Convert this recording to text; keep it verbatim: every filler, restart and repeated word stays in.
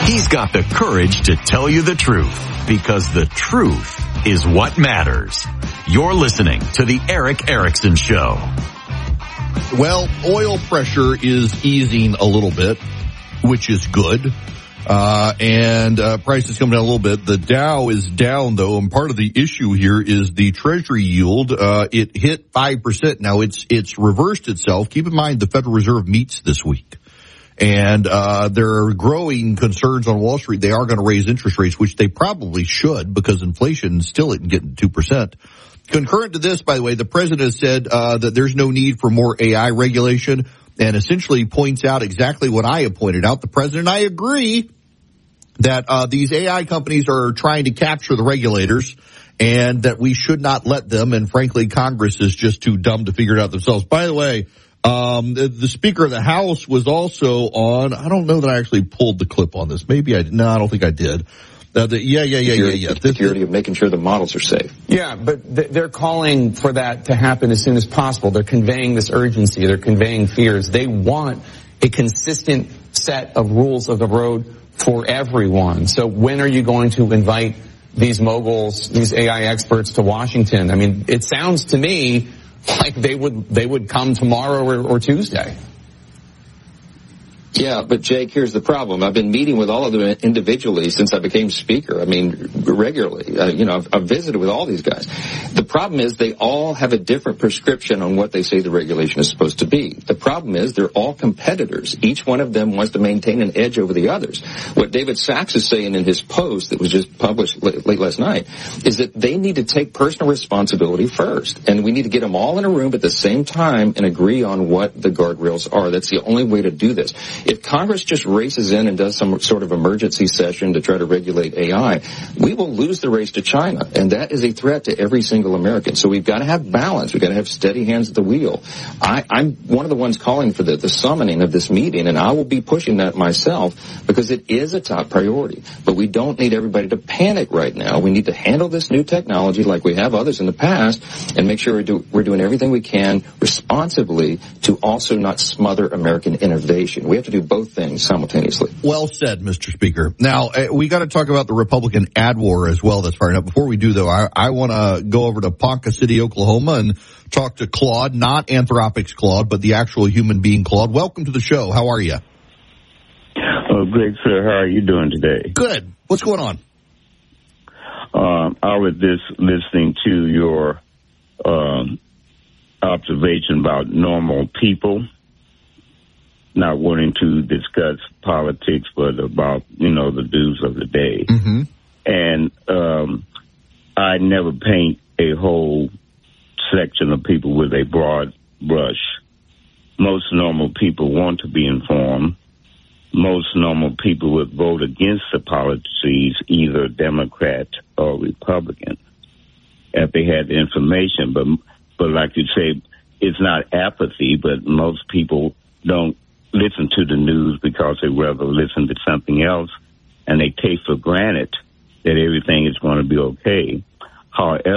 He's got the courage to tell you the truth, because the truth is what matters. You're listening to The Erick Erickson Show. Well, oil pressure is easing a little bit, which is good. Uh, and, uh, prices coming down a little bit. The Dow is down though, and part of the issue here is the Treasury yield. Uh, it hit five percent. Now it's, it's reversed itself. Keep in mind the Federal Reserve meets this week. And, uh, there are growing concerns on Wall Street. They are going to raise interest rates, which they probably should, because inflation still isn't getting two percent. Concurrent to this, by the way, the president has said, uh, that there's no need for more A I regulation, and essentially points out exactly what I have pointed out. The president and I agree that uh these A I companies are trying to capture the regulators, and that we should not let them, and frankly, Congress is just too dumb to figure it out themselves. By the way, um the, the Speaker of the House was also on, I don't know that I actually pulled the clip on this. Maybe I did. No, I don't think I did. Uh, the, yeah, yeah, yeah, security, yeah, yeah. The security of making sure the models are safe. Yeah, but th- they're calling for that to happen as soon as possible. They're conveying this urgency. They're conveying fears. They want a consistent set of rules of the road for everyone. So when are you going to invite these moguls, these A I experts to Washington? I mean, it sounds to me like they would they would come tomorrow or, or Tuesday. Yeah, but Jake, here's the problem. I've been meeting with all of them individually since I became speaker. I mean, regularly. Uh, you know, I've, I've visited with all these guys. The problem is they all have a different prescription on what they say the regulation is supposed to be. The problem is they're all competitors. Each one of them wants to maintain an edge over the others. What David Sachs is saying in his post that was just published late, late last night is that they need to take personal responsibility first. And we need to get them all in a room at the same time and agree on what the guardrails are. That's the only way to do this. If Congress just races in and does some sort of emergency session to try to regulate A I, we will lose the race to China, and that is a threat to every single American. So we've got to have balance. We've got to have steady hands at the wheel. I, I'm one of the ones calling for the, the summoning of this meeting, and I will be pushing that myself because it is a top priority. But we don't need everybody to panic right now. We need to handle this new technology like we have others in the past and make sure we do, we're doing everything we can responsibly to also not smother American innovation. We have to do both things simultaneously. Well said, Mister Speaker. Now, uh, we got to talk about the Republican ad war as well that's firing up. Before we do, though, I, I want to go over to Ponca City, Oklahoma, and talk to Claude, not Anthropic's Claude, but the actual human being Claude. Welcome to the show. How are you? Oh, great, sir. How are you doing today? Good. What's going on? Um, I was just listening to your um, observation about normal people not wanting to discuss politics, but about, you know, the dues of the day. Mm-hmm. And um, I never paint a whole section of people with a broad brush. Most normal people want to be informed. Most normal people would vote against the policies, either Democrat or Republican, if they had the information. But, but like you say, it's not apathy, but most people don't listen to the news because they rather listen to something else, and they take for granted that everything is going to be okay. However,